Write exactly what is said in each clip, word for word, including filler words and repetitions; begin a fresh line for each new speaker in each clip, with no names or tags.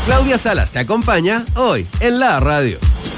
Claudia Salas te acompaña hoy en la radio.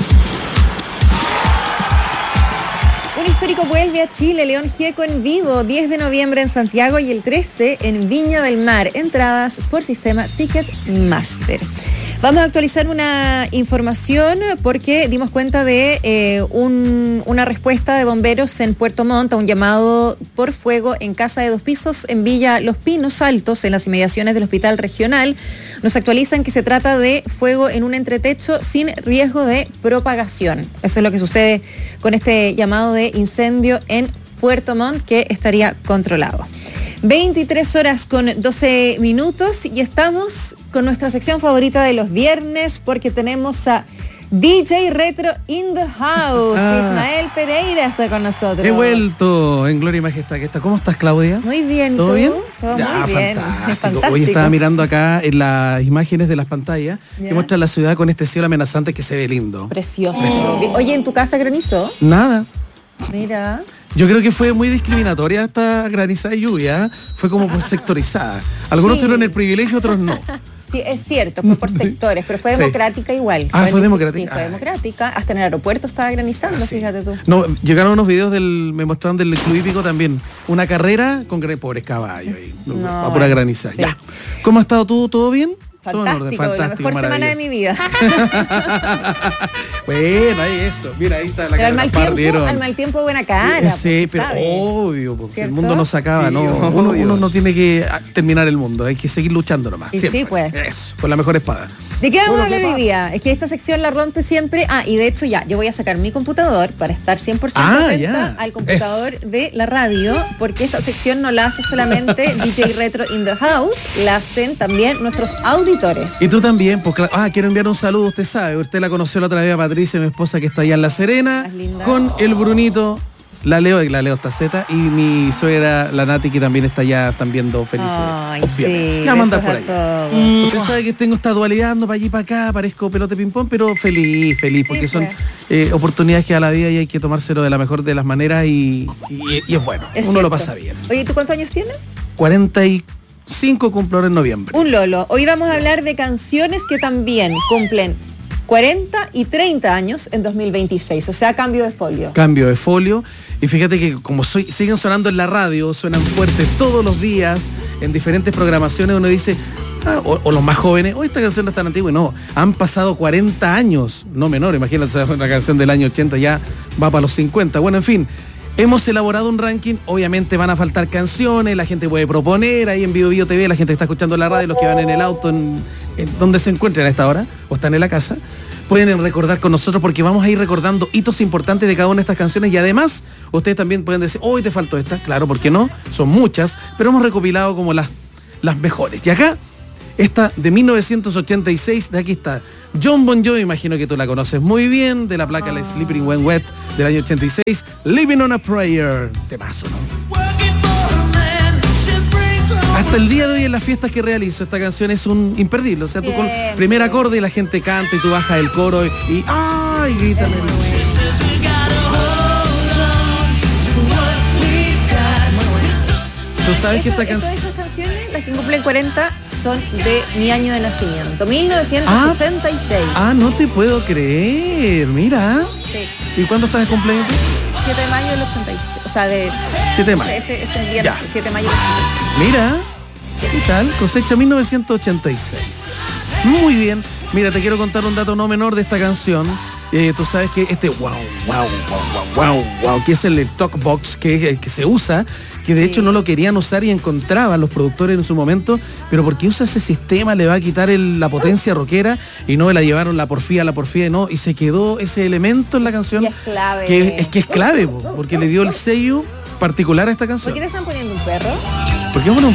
Un histórico vuelve a Chile, León Gieco en vivo, diez de noviembre en Santiago y el trece en Viña del Mar. Entradas por sistema Ticketmaster. Vamos a actualizar una información porque dimos cuenta de eh, un, una respuesta de bomberos en Puerto Montt a un llamado por fuego en casa de dos pisos en Villa Los Pinos Altos, en las inmediaciones del Hospital Regional. Nos actualizan que se trata de fuego en un entretecho sin riesgo de propagación. Eso es lo que sucede con este llamado de incendio en Puerto Montt, que estaría controlado. veintitrés horas con doce minutos y estamos con nuestra sección favorita de los viernes porque tenemos a D J Retro in the house. Ah, Ismael Pereira está con nosotros.
He vuelto en gloria y majestad. ¿Cómo estás, Claudia?
Muy bien.
¿Todo
¿tú?
bien?
Todo
ya,
muy bien.
Fantástico.
Fantástico.
Hoy estaba mirando acá en las imágenes de las pantallas
¿Ya?
que muestran la ciudad con este cielo amenazante que se ve lindo.
Precioso.
Precioso.
Oye, ¿en tu casa granizó?
Nada.
Mira.
Yo creo que fue muy discriminatoria esta granizada y lluvia. Fue como por sectorizada. Algunos
Sí.
tuvieron el privilegio, otros no.
Sí, es cierto, fue por sectores, pero fue
Sí.
democrática igual.
Ah, fue democrática.
Sí, fue
Ay.
democrática. Hasta en el aeropuerto estaba granizando,
Ah, sí.
fíjate tú.
No, llegaron unos videos del, me mostraron del Club Hípico también. Una carrera con gre- pobres caballos ahí.
No,
a pura
bueno,
granizada.
sí.
Ya. ¿Cómo ha estado tú? ¿Todo bien?
Fantástico, la mejor semana de mi vida.
Bueno, ahí eso. Mira, ahí está la
Pero
cara
al
de
mal
los par,
tiempo,
¿vieron?
al mal tiempo buena cara.
Sí,
pues,
pero
¿sabes?
obvio, porque
¿Cierto?
el mundo no se acaba,
Sí,
¿no?
obvio.
Uno, uno no tiene que ah, terminar el mundo, hay que seguir luchando nomás.
Y
siempre.
sí, pues.
Eso, con la mejor espada.
¿De qué vamos
Bueno,
a hablar
¿qué
hoy
pasa?
día? Es que esta sección la rompe siempre. Ah, y de hecho ya, yo voy a sacar mi computador para estar cien por ciento
Ah,
atenta
ya.
al computador de la radio, porque esta sección no la hace solamente D J Retro in the house, la hacen también nuestros auditores.
Y tú también, pues claro. Ah, quiero enviar un saludo, usted sabe, usted la conoció la otra vez a Patricia, mi esposa que está allá en La Serena,
Más linda.
con el Brunito, la Leo, la Leo Taceta, y mi suegra, la Nati, que también está allá, están viendo felices.
Ay,
los viernes.
sí,
Ya mandar
besos
por
a
ahí.
todos.
Usted sabe que tengo esta dualidad, ando para allí y para acá, parezco pelote ping-pong, pero feliz, feliz, porque
Sí,
son
pues.
eh, oportunidades que da la vida y hay que tomárselo de la mejor de las maneras y, y- y es bueno,
Es
uno
cierto.
lo pasa bien.
Oye, ¿tú cuántos años tienes?
cuarenta y cinco cumplo ahora en noviembre.
Un lolo. Hoy vamos a hablar de canciones que también cumplen cuarenta y treinta años en dos mil veintiséis, o sea, cambio de folio.
Cambio de folio. Y fíjate que como soy, siguen sonando en la radio, suenan fuertes todos los días, en diferentes programaciones, uno dice, ah, o, o los más jóvenes, oh, esta canción no es tan antigua. Y no, han pasado cuarenta años, no menor, imagínate, una canción del año ochenta ya va para los cincuenta. Bueno, en fin, hemos elaborado un ranking, obviamente van a faltar canciones, la gente puede proponer, ahí en Vivo Vivo T V, la gente está escuchando la radio, los que van en el auto, en, en donde se encuentren a esta hora, o están en la casa, pueden recordar con nosotros porque vamos a ir recordando hitos importantes de cada una de estas canciones y además ustedes también pueden decir, hoy te faltó esta, claro, ¿por qué no? Son muchas, pero hemos recopilado como las, las mejores. Y acá, esta de mil novecientos ochenta y seis, de aquí está John Bon Jovi, imagino que tú la conoces muy bien, de la placa oh. Sleeping When Wet del año ochenta y seis, Living on a Prayer, te paso, ¿no? Hasta el día de hoy en las fiestas que realizo, esta canción es un imperdible. O sea, tú con
Siempre.
primer acorde y la gente canta y tú bajas el coro y, y ¡ay! Gritan. Tú sabes que esta
Esto-
canción...
Todas esas canciones, las que cumplen cuarenta, son de mi año de nacimiento, mil novecientos sesenta y seis.
Ah, no te puedo creer, mira.
Sí.
¿Y cuándo estás de cumpleaños?
siete de mayo del ochenta y seis. O sea, de...
siete de mayo.
Ese, ese es el viernes,
Ya.
siete de mayo del ochenta y seis.
Mira, ¿qué tal? Cosecha mil novecientos ochenta y seis. Muy bien. Mira, te quiero contar un dato no menor de esta canción. Eh, tú sabes que este wow, wow, wow, wow, wow, wow, que es el talkbox que, el que se usa, que de
Sí.
hecho no lo querían usar y encontraban los productores en su momento, pero porque usa ese sistema le va a quitar el- la potencia rockera y no la llevaron la porfía, la porfía, no, y se quedó ese elemento en la canción.
Y es clave.
Que es que es clave, po, porque le dio el sello particular a esta
¿Por
canción.
qué te están poniendo un perro?
Porque bueno,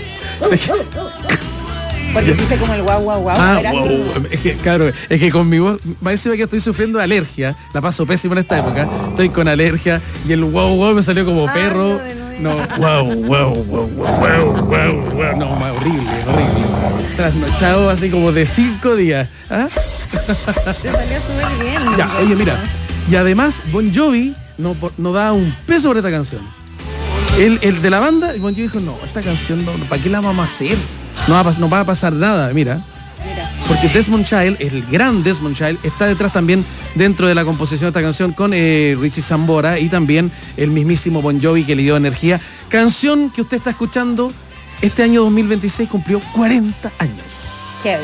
Porque hiciste como el guau, guau, guau.
Ah,
Era
wow.
como-
Es que, claro, es que con mi voz, más encima que estoy sufriendo de alergia, la paso pésimo en esta época, estoy con alergia y el wow, wow me salió como
Ah,
perro.
no, de nuevo.
No, wow, wow, wow, wow, wow, wow, no, más horrible, horrible. Trasnochado así como de cinco días. ¿Ah?
Te salió súper bien.
Ya, oye, mira, y además Bon Jovi no, no da un peso por esta canción. El, el de la banda, Bon Jovi dijo, no, esta canción, no, ¿para qué la vamos a hacer? No va a, pas- no va a pasar nada, mira.
Mira.
Porque Desmond Child, el gran Desmond Child, está detrás también dentro de la composición de esta canción con eh, Richie Sambora y también el mismísimo Bon Jovi que le dio energía. Canción que usted está escuchando este año dos mil veintiséis cumplió cuarenta años.
Heavy.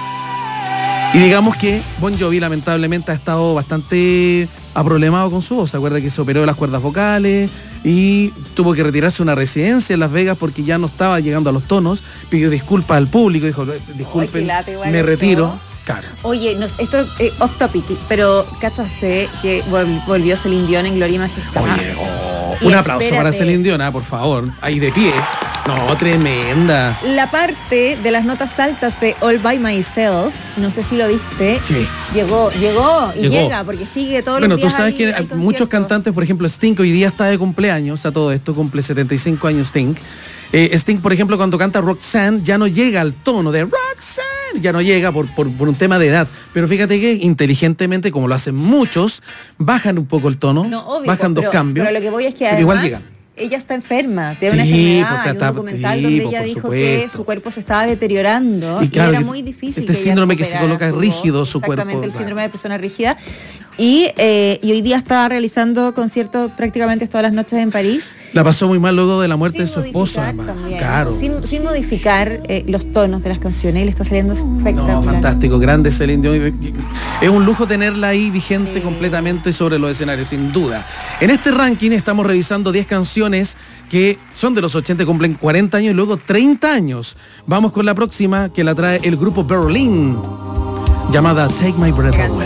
Y digamos que Bon Jovi lamentablemente ha estado bastante aproblemado con su voz. ¿Se acuerda que se operó de las cuerdas vocales y tuvo que retirarse a una residencia en Las Vegas porque ya no estaba llegando a los tonos? Pidió disculpas al público, dijo, disculpen, me eso. retiro. Claro.
Oye, no, esto es eh, off topic, pero ¿cachaste que vol- volvió Celine Dion en Gloria y Majestad?
Oye, oh, un aplauso espérate. para Celine Dion, ah, por favor, ahí de pie. No, tremenda.
La parte de las notas altas de All By Myself, no sé si lo viste.
Sí.
Llegó, llegó y
llegó.
llega porque sigue todos
bueno,
los días.
Bueno, tú sabes
hay,
que
hay
muchos cantantes, por ejemplo, Sting hoy día está de cumpleaños, a todo esto, cumple setenta y cinco años Sting. Eh, Sting, por ejemplo, cuando canta Roxanne, ya no llega al tono de Roxanne, ya no llega por, por, por un tema de edad. Pero fíjate que inteligentemente, como lo hacen muchos, bajan un poco el tono,
no, obvio,
bajan
pero,
dos cambios.
Pero lo que voy es que además,
igual llegan.
Ella está enferma, tiene
sí,
una enfermedad.
Porque
hay un
está,
documental
sí,
donde
pues,
ella
por
dijo
supuesto.
que su cuerpo se estaba deteriorando y,
y claro,
era muy difícil.
Este
que
síndrome que se coloca
su
rígido
voz,
su
exactamente,
cuerpo.
Exactamente, el
claro.
síndrome de persona rígida. Y, eh, y hoy día estaba realizando conciertos prácticamente todas las noches en París.
La pasó muy mal luego de la muerte
sin
de su esposo.
También,
claro.
Sin, sin modificar eh, los tonos de las canciones y le está saliendo espectacular.
No, fantástico, grande Celine Dion. Es un lujo tenerla ahí vigente sí. completamente sobre los escenarios, sin duda. En este ranking estamos revisando diez canciones que son de los ochenta, cumplen cuarenta años y luego treinta años. Vamos con la próxima que la trae el grupo Berlin, llamada Take My Breath Away.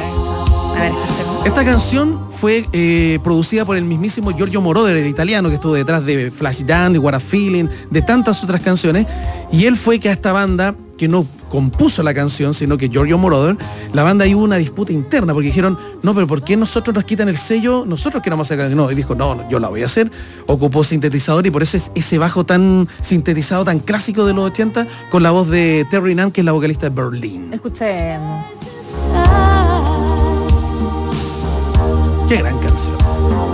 A ver,
esta canción fue eh, producida por el mismísimo Giorgio Moroder, el italiano que estuvo detrás de Flashdance, de What a Feeling, de tantas otras canciones, y él fue que a esta banda, que no compuso la canción, sino que Giorgio Moroder, la banda ahí hubo una disputa interna, porque dijeron, no, pero ¿por qué nosotros nos quitan el sello? Nosotros queremos hacer, no, y dijo, no, no, yo la voy a hacer, ocupó sintetizador, y por eso es ese bajo tan sintetizado, tan clásico de los ochenta, con la voz de Terry Nunn, que es la vocalista de Berlin.
Escuchemos.
Qué gran canción.